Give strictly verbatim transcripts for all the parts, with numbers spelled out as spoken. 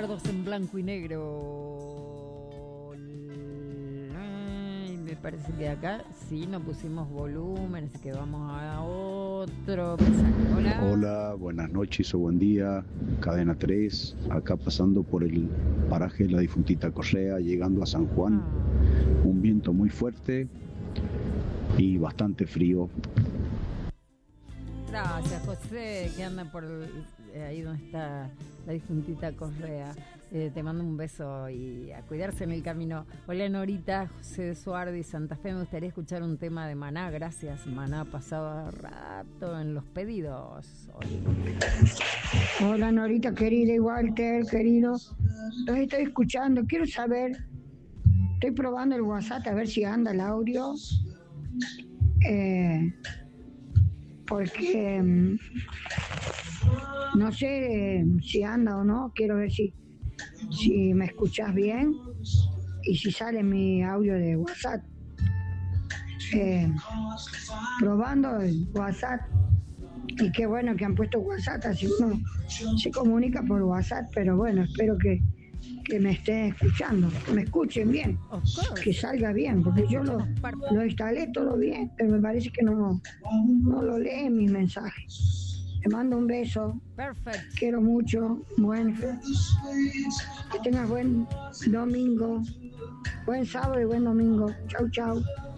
recuerdos en blanco y negro. Ay, me parece que acá sí no pusimos volumen, así que vamos a otro mensaje. Hola. Hola, buenas noches o buen día. Cadena tres, acá pasando por el paraje de la difuntita Correa, llegando a San Juan. Ah. Un viento muy fuerte y bastante frío. Gracias, José, que anda por el, eh, ahí donde está la difuntita Correa. Eh, te mando un beso y a cuidarse en el camino. Hola, Norita, José de Suardi, Santa Fe. Me gustaría escuchar un tema de Maná. Gracias, Maná. Pasaba rato en los pedidos. Hola, Hola, Norita, querida, y Walter, querido. Los estoy escuchando. Quiero saber, estoy probando el WhatsApp a ver si anda el audio. Eh... porque um, no sé eh, si anda o no, quiero ver si, si me escuchás bien y si sale mi audio de WhatsApp. Eh, probando el WhatsApp, y qué bueno que han puesto WhatsApp, así uno se comunica por WhatsApp, pero bueno, espero que, que me estén escuchando, que me escuchen bien, que salga bien, porque yo lo, lo instalé todo bien, pero me parece que no, no lo lee mi mensaje. Te mando un beso. Perfecto. Quiero mucho. Bueno, que tengas buen domingo, buen sábado y buen domingo. Chau, chau.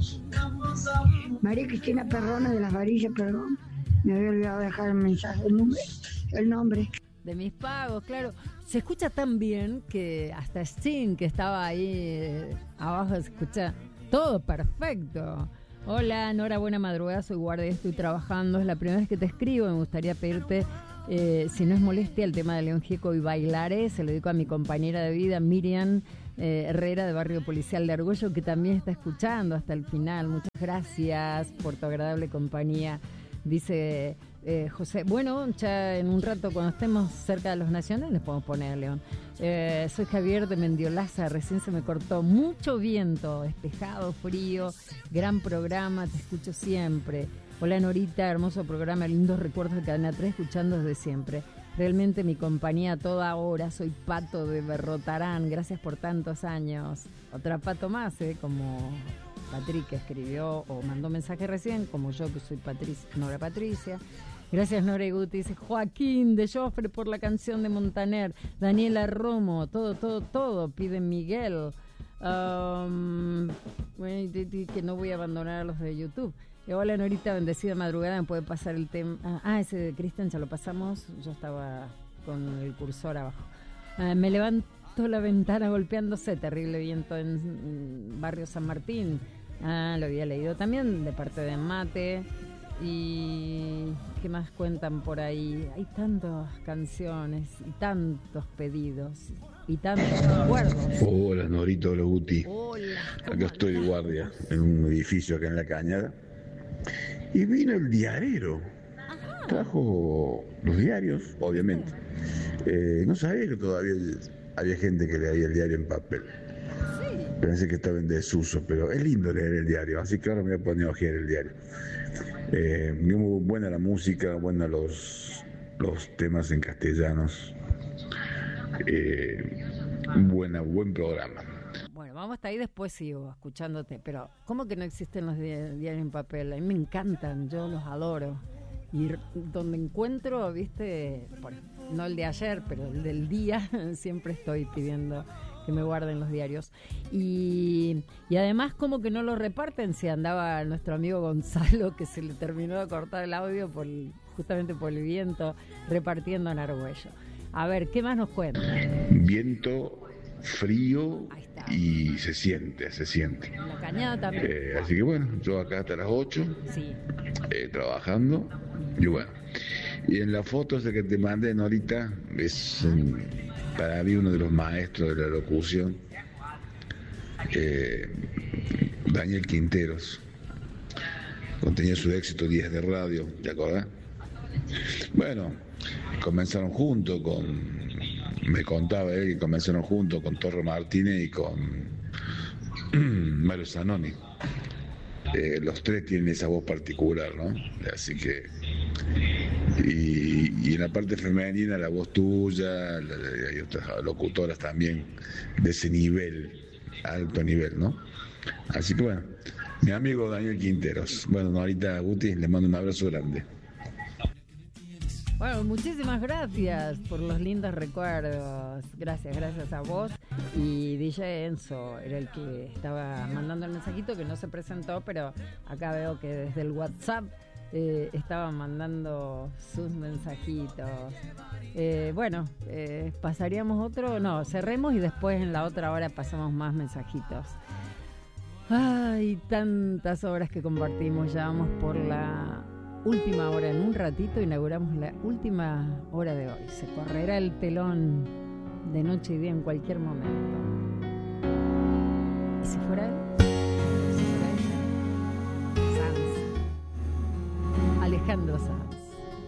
María Cristina Perrona de las Varillas, perdón, me había olvidado dejar el mensaje, el nombre, el nombre. De mis pagos, claro. Se escucha tan bien que hasta Sting, que estaba ahí eh, abajo, se escucha todo perfecto. Hola, Nora, buena madrugada, soy guardia, estoy trabajando, es la primera vez que te escribo, me gustaría pedirte, eh, si no es molestia, el tema de León Gieco y Bailaré, se lo dedico a mi compañera de vida, Miriam eh, Herrera, de Barrio Policial de Argüello, que también está escuchando hasta el final. Muchas gracias por tu agradable compañía, dice... Eh, José, bueno, ya en un rato cuando estemos cerca de los nacionales les podemos poner, León. Eh, soy Javier de Mendiolaza, recién se me cortó. Mucho viento, despejado, frío, gran programa, te escucho siempre. Hola, Norita, hermoso programa, lindos recuerdos de Cadena tres, escuchando desde siempre. Realmente mi compañía a toda hora, soy Pato de Berrotarán, gracias por tantos años. Otra Pato más, ¿eh? Como Patrick, que escribió o mandó mensaje recién, como yo que soy Patricia, Nora Patricia. Gracias, Nora y Guti. Dice Joaquín de Joffre por la canción de Montaner. Daniela Romo, todo, todo, todo. Pide Miguel. Um, bueno, que no voy a abandonar a los de YouTube. Y hola, Norita, bendecida madrugada. Me puede pasar el tema. Ah, ese de Cristian ya lo pasamos. Yo estaba con el cursor abajo. Uh, me levanto la ventana golpeándose. Terrible viento en, en Barrio San Martín. Ah, lo había leído también de parte de Mate. Y ¿qué más cuentan por ahí? Hay tantas canciones y tantos pedidos y tantos recuerdos. Hola, Norito, hola, Guti. Hola. Acá estoy de guardia en un edificio acá en La Cañada. Y vino el diarero. Ajá. Trajo los diarios, obviamente. Eh, no sabía que todavía había gente que leía el diario en papel. Sí. Pensé que estaba en desuso, pero es lindo leer el diario, así que ahora me voy a poner a ojear el diario. Eh, muy buena la música, buena los, los temas en castellanos. Eh, buena, buen programa. Bueno, vamos hasta ahí, después sigo escuchándote, pero ¿cómo que no existen los di- diarios en papel? A mí me encantan, yo los adoro. Y donde encuentro, viste, bueno, no el de ayer, pero el del día, siempre estoy pidiendo que me guarden los diarios. Y, y además como que no lo reparten, si andaba nuestro amigo Gonzalo, que se le terminó de cortar el audio por justamente por el viento, repartiendo en Argüello. A ver, ¿qué más nos cuentan? Viento, frío y se siente, se siente. En La Cañada también. Eh, así que bueno, yo acá hasta las ocho, sí. eh, trabajando, y bueno. Y en la foto esa que te mandé, Norita, es um, para mí uno de los maestros de la locución, eh, Daniel Quinteros, cuando tenía su éxito Días de Radio, ¿te acordás? Bueno, comenzaron juntos con, me contaba él que comenzaron juntos con Torro Martínez y con Mario Zanoni. Eh, los tres tienen esa voz particular, ¿no? Así que Y, y en la parte femenina, la voz tuya, la, la, hay otras locutoras también de ese nivel, alto nivel, ¿no? Así que bueno, mi amigo Daniel Quinteros. Bueno, Norita, Guti, les mando un abrazo grande. Bueno, muchísimas gracias por los lindos recuerdos. Gracias, gracias a vos. Y D J Enzo era el que estaba mandando el mensajito, que no se presentó, pero acá veo que desde el WhatsApp eh, estaba mandando sus mensajitos. Eh, bueno, eh, pasaríamos otro, no, cerremos y después en la otra hora pasamos más mensajitos. Ay, tantas horas que compartimos, ya vamos por la última hora. En un ratito inauguramos la última hora de hoy. Se correrá el telón de noche y día en cualquier momento. ¿Y si fuera él? ¿Si fuera ella? Sanz. Alejandro Sanz.